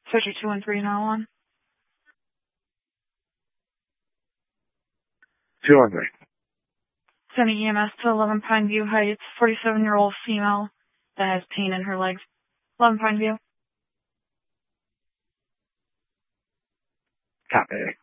Search 213-911. 213. Sending EMS to 11 Pineview Heights, 47-year-old female that has pain in her legs. 11 Pineview. Copy.